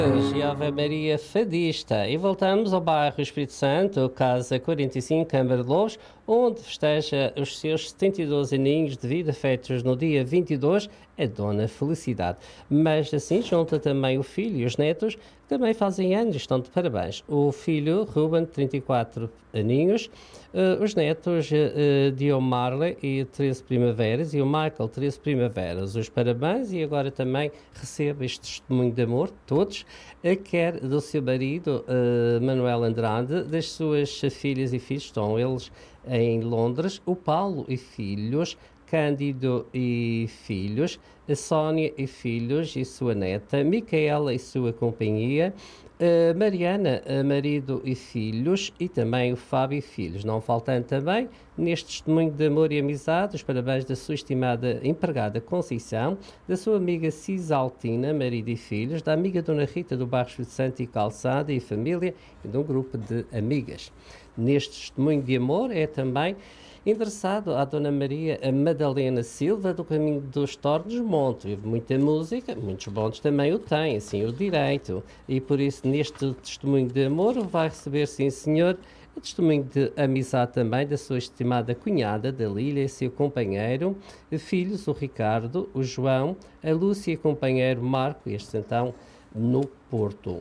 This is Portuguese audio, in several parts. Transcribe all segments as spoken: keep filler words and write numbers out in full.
E Ave Maria Fadista. E voltamos ao bairro Espírito Santo, Casa quarenta e cinco, Câmara de Lobos, onde festeja os seus setenta e dois aninhos de vida, feitos no dia vinte e dois, a Dona Felicidade. Mas assim junta também o filho e os netos, que também fazem anos e estão de parabéns. O filho, Ruben, trinta e quatro aninhos, uh, os netos, uh, Diomarle e treze primaveras, e o Michael, treze primaveras. Os parabéns, e agora também recebe este testemunho de amor, todos, uh, quer do seu marido, uh, Manuel Andrade, das suas filhas e filhos, estão eles em Londres, o Paulo e filhos, Cândido e filhos, a Sónia e filhos e sua neta, Micaela e sua companhia, a Mariana, a marido e filhos, e também o Fábio e filhos. Não faltando também, neste testemunho de amor e amizade, os parabéns da sua estimada empregada Conceição, da sua amiga Cisaltina, marido e filhos, da amiga Dona Rita do Bairro Espírito Santo e Calçada e família, e de um grupo de amigas. Neste testemunho de amor é também endereçado à Dona Maria Madalena Silva, do Caminho dos Tornos Monte. Vive muita música, muitos bons também o têm, assim o direito. E por isso, neste testemunho de amor, vai receber, sim senhor, o testemunho de amizade também da sua estimada cunhada, da Lília, e seu companheiro, filhos, o Ricardo, o João, a Lúcia e companheiro Marco, este então no Porto.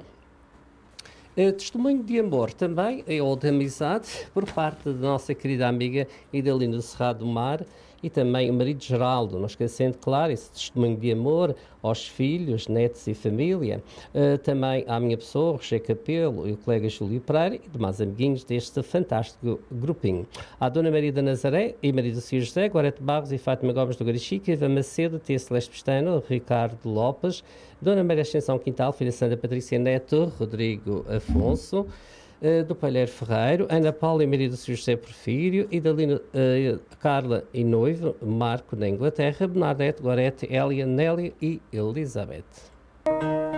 Uh, testemunho de amor também, ou de amizade, por parte da nossa querida amiga Idalina do Cerrado do Mar, e também o marido Geraldo, não esquecendo, claro, esse testemunho de amor aos filhos, netos e família, uh, também à minha pessoa, Roger Capelo e o colega Júlio Pereira, e demais amiguinhos deste fantástico grupinho. À Dona Maria da Nazaré e marido do senhor José, Gorete Barros e Fátima Gomes do Garichica, Eva Macedo, Tia Celeste Pestano, Ricardo Lopes, Dona Maria Ascensão Quintal, filha Sandra Patrícia Neto, Rodrigo Afonso, uh, do Palheiro Ferreiro, Ana Paula e marido do senhor José Porfírio, Idalina, uh, Carla e noivo, Marco na Inglaterra, Bernadette, Gorete, Hélia, Nélia e Elizabeth.